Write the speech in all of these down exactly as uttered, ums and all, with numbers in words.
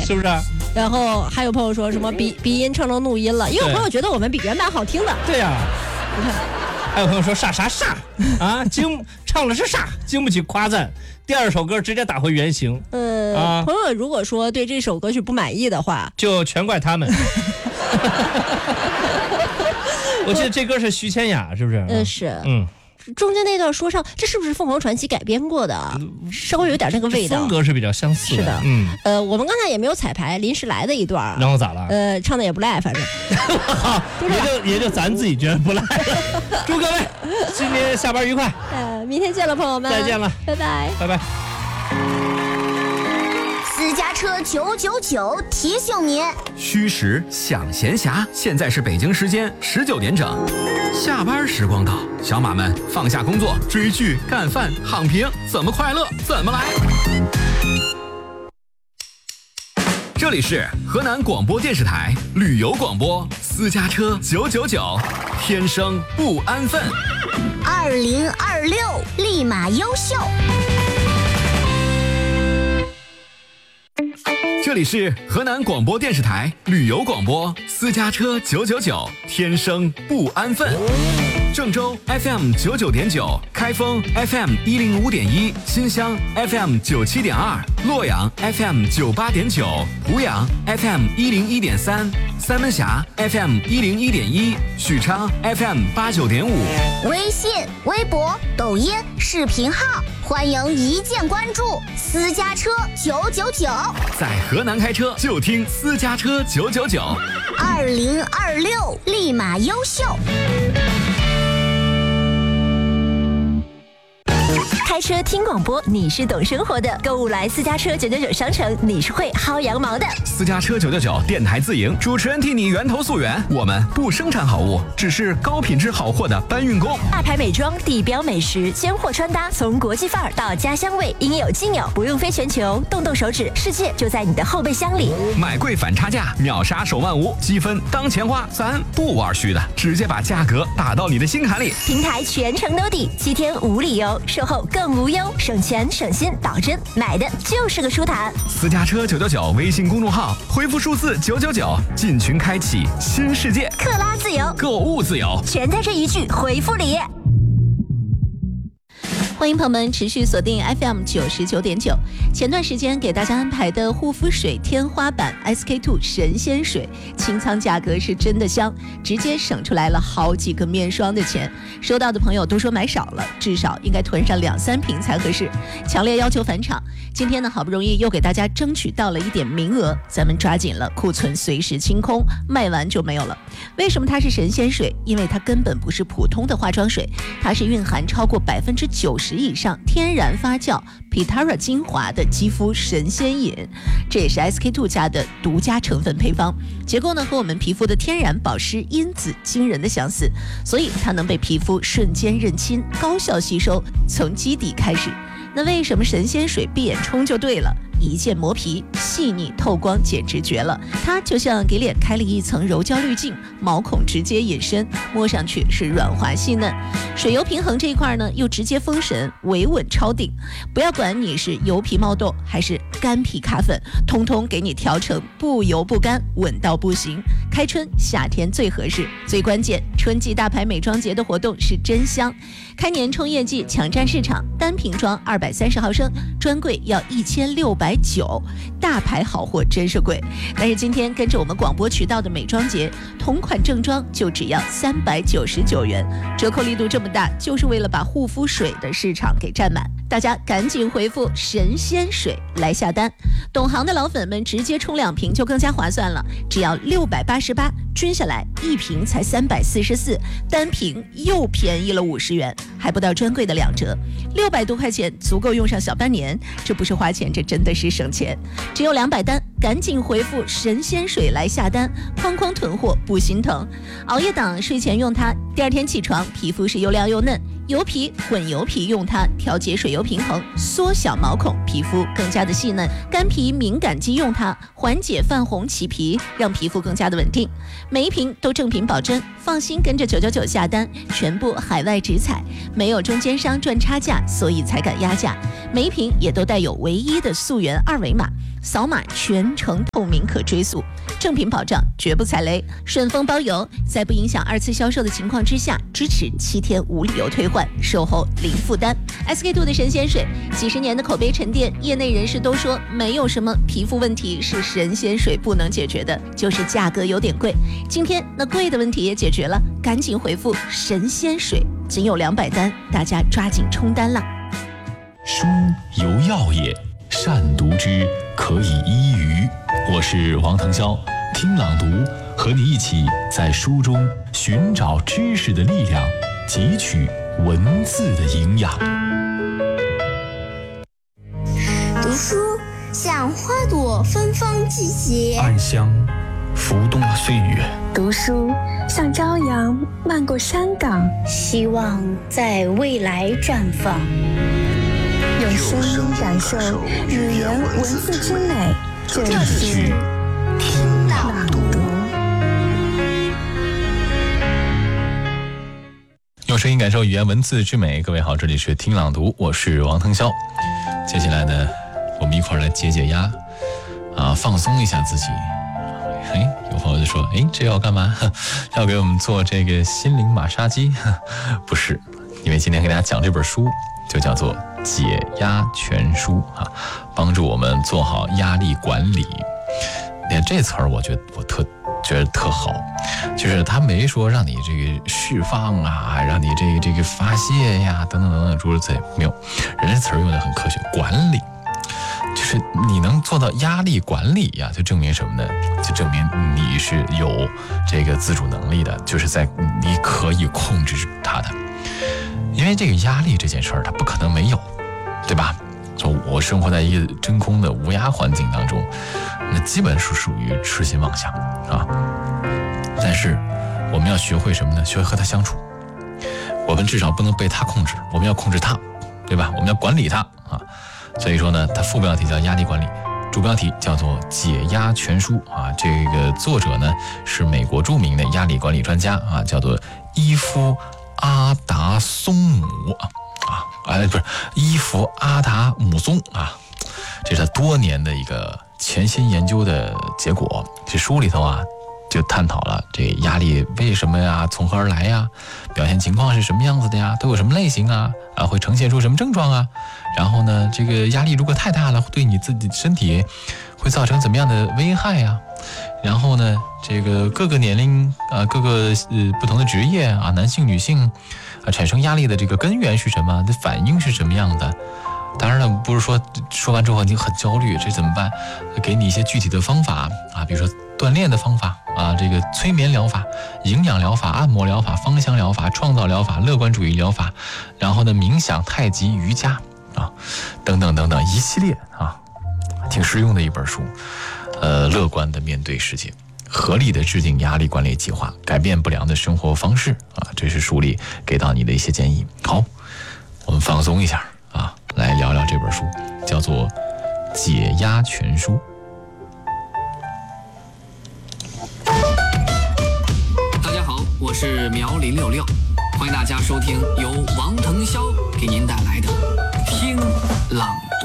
是不是？ 然后还有朋友说什么鼻鼻音成了怒音了，也有朋友觉得我们比原版好听的。 对呀、啊， 你看， 还有朋友说啥啥啥啊，经唱的是啥，经不起夸赞。第二首歌直接打回原形。 嗯、啊，朋友如果说对这首歌曲不满意的话， 就全怪他们。我记得这歌是徐千雅，是不是？ 嗯，是。 嗯。 中间那段说唱，这是不是凤凰传奇改编过的？稍微有点那个味道， 风格是比较相似的。是的， 嗯， 呃，我们刚才也没有彩排，临时来的一段。 然后咋了？ 呃，唱的也不赖，反正。 也就也就咱自己觉得不赖了。祝各位今天下班愉快。 呃，明天见了，朋友们。 再见了， 拜拜， 拜拜。 私家车九九九提醒您： 虚实想闲暇，现在是北京时间十九点整，下班时光到，小马们放下工作，追剧、干饭、躺平，怎么快乐怎么来。这里是河南广播电视台旅游广播，私家车九九九，天生不安分。 二零二六立马优秀。 这里是河南广播电视台旅游广播，私家车九九九，天生不安分。郑州 F M 九九点九，开封 F M 一零五点一，新乡 F M 九七点二，洛阳 F M 九八点九，湖阳 F M 一零一点三，三门峡 F M 一零一点一，许昌 F M 八九点五。 微信、微博、抖音、视频号，欢迎一键关注。私家车九九九， 在河南开车就听私家车九九九。 二零二六立马优秀。 开车听广播，你是懂生活的；购物来私家车九九九商城，你是会薅羊毛的。 私家车九九九电台自营，主持人替你源头溯源。我们不生产好物，只是高品质好货的搬运工。 大牌美妆、地标美食、鲜货穿搭，从国际范儿到家乡味，应有尽有，不用飞全球，动动手指，世界就在你的后备箱里。 买贵反差价，秒杀手万无，积分当钱花，咱不玩虚的，直接把价格打到你的心坎里。 平台全程兜底，七天无理由，售后更无忧，省钱省心，保真，买的就是个舒坦。 私家车九九九微信公众号，回复数字九九九，进群开启新世界， 克拉自由， 购物自由， 全在这一句回复里。欢迎朋友们持续锁定 F M 九十九点九。前段时间给大家安排的护肤水天花板 S K two 神仙水清仓价格是真的香，直接省出来了好几个面霜的钱。收到的朋友都说买少了，至少应该囤上两三瓶才合适，强烈要求返场。今天呢，好不容易又给大家争取到了一点名额，咱们抓紧了，库存随时清空，卖完就没有了。为什么它是神仙水？因为它根本不是普通的化妆水，它是蕴含超过百分之九十以上天然发酵 Pitara 精华的肌肤神仙饮，这也是 S K two 家的独家成分配方，结构呢和我们皮肤的天然保湿因子惊人的相似，所以它能被皮肤瞬间认亲，高效吸收，从基底开始。那为什么神仙水闭眼冲就对了？一键磨皮，细腻透光，简直绝了！它就像给脸开了一层柔焦滤镜，毛孔直接隐身，摸上去是软滑细嫩。水油平衡这一块呢，又直接封神，维稳超顶。不要管你是油皮冒痘还是干皮卡粉，通通给你调成不油不干，稳到不行。开春夏天最合适，最关键，春季大牌美妆节的活动是真香。开年冲业绩，抢占市场，单瓶装二百三十毫升，专柜要一千六百九，大牌好货真是贵。但是今天跟着我们广播渠道的美妆节，同款正装就只要三百九十九元，折扣力度这么大，就是为了把护肤水的市场给占满。大家赶紧回复神仙水来下单，懂行的老粉们直接冲两瓶就更加划算了，只要六百八十八，均下来一瓶才三百四十四，单瓶又便宜了五十元，还不到专柜的两折，六百多块钱足够用上小半年，这不是花钱，这真的是省钱。只有两百单，赶紧回复神仙水来下单，哐哐囤货不心疼。熬夜党睡前用它，第二天起床皮肤是又亮又嫩。油皮、混油皮用它调节水油平衡，缩小毛孔，皮肤更加的细嫩。干皮、敏感肌用它缓解泛红起皮，让皮肤更加的稳定。每一瓶都正品保真，放心跟着九九九下单，全部海外直采，没有中间商赚差价，所以才敢压价。每一瓶也都带有唯一的溯源二维码， 扫码全程透明可追溯，正品保障绝不踩雷，顺丰包邮，在不影响二次销售的情况之下，支持七天无理由退换，售后零负担。S K two 的神仙水，几十年的口碑沉淀，业内人士都说没有什么皮肤问题是神仙水不能解决的，就是价格有点贵。今天那贵的问题也解决了，赶紧回复神仙水，仅有两百单，大家抓紧冲单啦！ 书有药也，善读之，可以医于。我是王腾霄，听朗读，和你一起在书中寻找知识的力量，汲取文字的营养。 读书像花朵芬芳季节， 暗香浮动了岁月。 读书像朝阳漫过山岗， 希望在未来绽放。 用声音感受语言文字之美，这里是听朗读。 用声音感受语言文字之美，各位好，这里是听朗读，我是王腾霄。接下来呢，我们一块儿来解解压啊，放松一下自己。哎，有朋友就说，哎，这要干嘛？要给我们做这个心灵马杀鸡？不是，因为今天给大家讲这本书，就叫做《解压全书》啊，帮助我们做好压力管理。你看这词儿，我觉得我特觉得特好，就是他没说让你这个释放啊，让你这个这个发泄呀，等等等等诸如此类，没有，人家词儿用的很科学，管理。就是你能做到压力管理呀，就证明什么呢？就证明你是有这个自主能力的，就是在你可以控制它的。因为这个压力这件事儿，它不可能没有，对吧？就我生活在一个真空的无压环境当中，那基本是属于痴心妄想啊。但是我们要学会什么呢？学会和它相处。我们至少不能被它控制，我们要控制它，对吧？我们要管理它啊。所以说呢，它副标题叫压力管理，主标题叫做解压全书啊。这个作者呢是美国著名的压力管理专家啊，叫做伊夫阿达松姆啊，哎不是伊夫阿达姆松啊，这是他多年的一个潜心研究的结果。这书里头啊就探讨了这压力为什么呀，从何而来呀，表现情况是什么样子的呀，都有什么类型啊，啊会呈现出什么症状啊，然后呢这个压力如果太大了，对你自己身体会造成怎么样的危害呀，然后呢这个各个年龄啊，各个呃不同的职业啊，男性女性啊产生压力的这个根源是什么，的反应是什么样的。当然了，不是说说完之后你很焦虑，这怎么办？给你一些具体的方法啊，比如说锻炼的方法啊，这个催眠疗法、营养疗法、按摩疗法、芳香疗法、创造疗法、乐观主义疗法，然后呢冥想、太极、瑜伽啊，等等等等一系列啊，挺实用的一本书。呃，乐观的面对世界，合理的制定压力管理计划，改变不良的生活方式啊，这是书里给到你的一些建议。好，我们放松一下啊，来聊聊这本书，叫做《解压全书》。 大家好，我是苗林六六，欢迎大家收听由王腾霄给您带来的听朗读。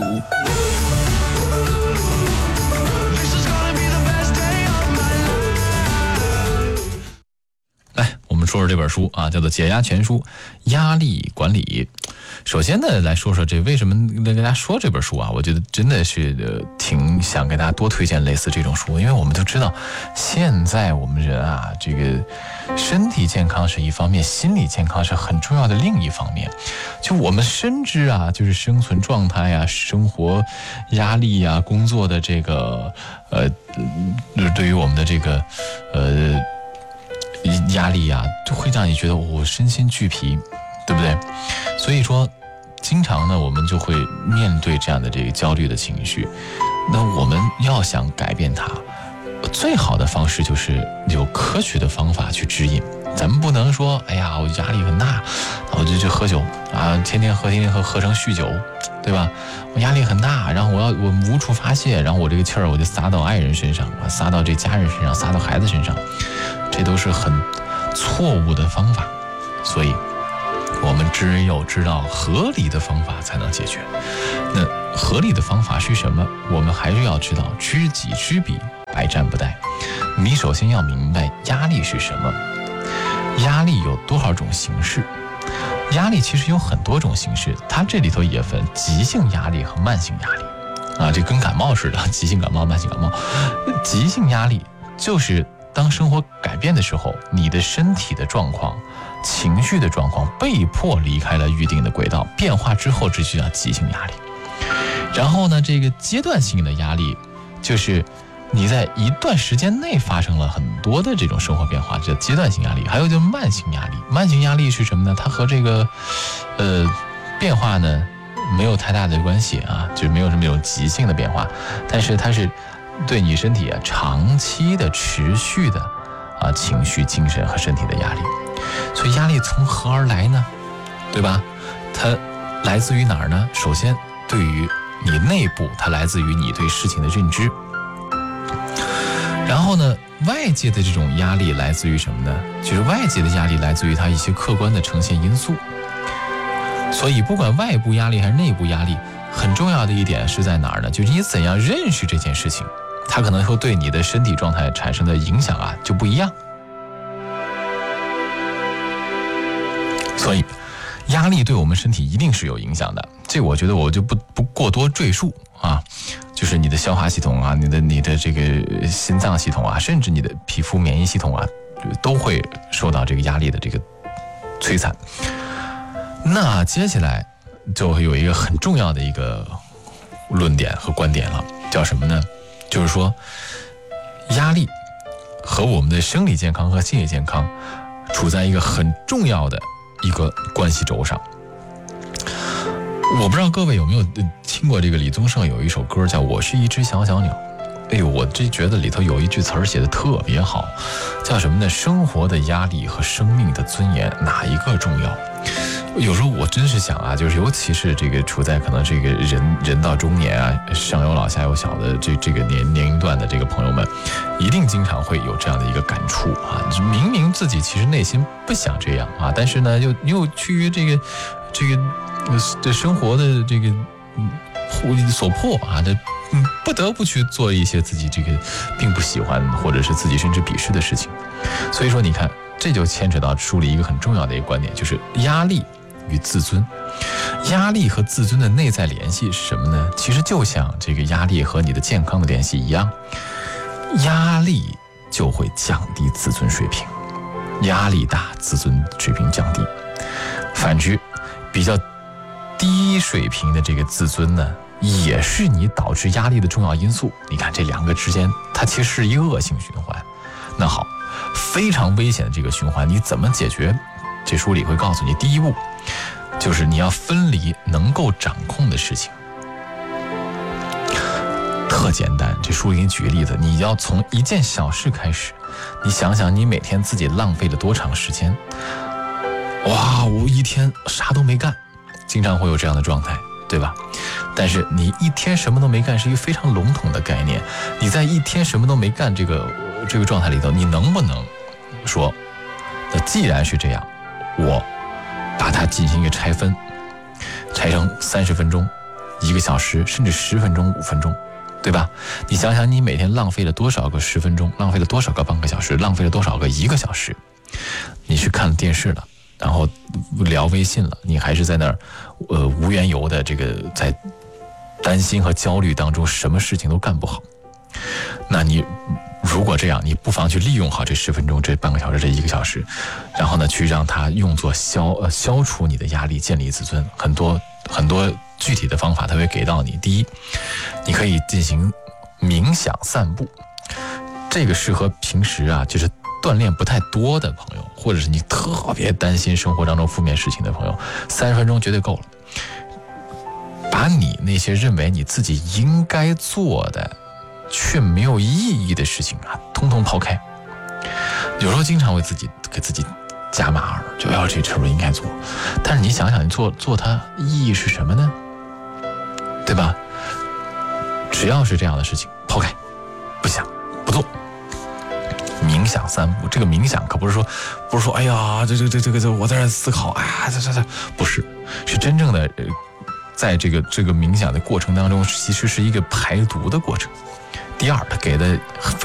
来，我们说说这本书啊，叫做《解压全书》，压力管理。首先呢，来说说这为什么跟大家说这本书啊？我觉得真的是呃挺想给大家多推荐类似这种书，因为我们都知道，现在我们人啊，这个身体健康是一方面，心理健康是很重要的另一方面。就我们深知啊，就是生存状态啊，生活压力啊，工作的这个呃，对于我们的这个呃压力啊，就会让你觉得我、哦、身心俱疲。对不对？所以说经常呢我们就会面对这样的这个焦虑的情绪，那我们要想改变它，最好的方式就是有科学的方法去指引。咱们不能说哎呀我压力很大，我就去喝酒啊，天天喝天天喝喝成酗酒，对吧？我压力很大，然后我要我无处发泄，然后我这个气儿我就撒到爱人身上，撒到这家人身上，撒到孩子身上，这都是很错误的方法。所以我们只有知道合理的方法才能解决。那合理的方法是什么？我们还是要知道知己知彼，百战不殆。你首先要明白压力是什么，压力有多少种形式。压力其实有很多种形式，它这里头也分急性压力和慢性压力啊，这跟感冒似的，急性感冒、慢性感冒。急性压力就是当生活改变的时候，你的身体的状况、情绪的状况被迫离开了预定的轨道，变化之后，这就叫急性压力。然后呢，这个阶段性的压力就是你在一段时间内发生了很多的这种生活变化，这叫阶段性压力。还有就是慢性压力，慢性压力是什么呢？它和这个呃变化呢没有太大的关系啊，就没有什么有急性的变化，但是它是对你身体啊长期的持续的啊情绪、精神和身体的压力。所以压力从何而来呢？对吧？它来自于哪儿呢？首先对于你内部，它来自于你对事情的认知。然后呢，外界的这种压力来自于什么呢？就是外界的压力来自于它一些客观的呈现因素。所以不管外部压力还是内部压力，很重要的一点是在哪儿呢？就是你怎样认识这件事情，它可能会对你的身体状态产生的影响啊就不一样。所以压力对我们身体一定是有影响的，这我觉得我就不不过多赘述啊。就是你的消化系统啊，你的你的这个心脏系统啊，甚至你的皮肤免疫系统啊，都会受到这个压力的这个摧残。那接下来就会有一个很重要的一个论点和观点了，叫什么呢？就是说压力和我们的生理健康和心理健康处在一个很重要的一个关系轴上。我不知道各位有没有听过这个李宗盛有一首歌叫《我是一只小小鸟》。哎呦，我这觉得里头有一句词儿写的特别好，叫什么呢？生活的压力和生命的尊严，哪一个重要？有时候我真是想啊，就是尤其是这个处在可能这个人人到中年啊，上有老下有小的这这个年年龄段的这个朋友们，一定经常会有这样的一个感触啊。明明自己其实内心不想这样啊，但是呢，又又趋于这个这个这生活的这个嗯所迫啊，这嗯不得不去做一些自己这个并不喜欢或者是自己甚至鄙视的事情。所以说，你看，这就牵扯到书里一个很重要的一个观点，就是压力与自尊。压力和自尊的内在联系是什么呢？其实就像这个压力和你的健康的联系一样，压力就会降低自尊水平，压力大，自尊水平降低。反之，比较低水平的这个自尊呢，也是你导致压力的重要因素。你看这两个之间，它其实是一个恶性循环。那好，非常危险的这个循环，你怎么解决？这书里会告诉你，第一步就是你要分离能够掌控的事情。特简单，这书里给你举个例子，你要从一件小事开始，你想想你每天自己浪费了多长时间。哇，我一天啥都没干，经常会有这样的状态，对吧？但是你一天什么都没干是一个非常笼统的概念，你在一天什么都没干这个这个状态里头，你能不能说，那既然是这样，我把它进行一个拆分，拆成三十分钟、一个小时，甚至十分钟、五分钟，对吧？你想想，你每天浪费了多少个十分钟，浪费了多少个半个小时，浪费了多少个一个小时？你是看电视了，然后聊微信了，你还是在那儿，呃，无缘由的这个在担心和焦虑当中，什么事情都干不好。那你如果这样，你不妨去利用好这十分钟、这半个小时、这一个小时，然后呢，去让它用作消呃消除你的压力，建立自尊。很多很多具体的方法，它会给到你。第一，你可以进行冥想、散步，这个适合平时啊，就是锻炼不太多的朋友，或者是你特别担心生活当中负面事情的朋友，三十分钟绝对够了。把你那些认为你自己应该做的却没有意义的事情啊，通通抛开。有时候经常为自己给自己加码儿，就要这事儿应该做，但是你想想，你做做它意义是什么呢？对吧？只要是这样的事情，抛开，不想不做。冥想。 想散步。这个冥想可不是说，不是说，哎呀，这这这这个这我在这思考，哎呀，这这这不是，是真正的，呃，在这个这个冥想的过程当中，其实是一个排毒的过程。第二，他给的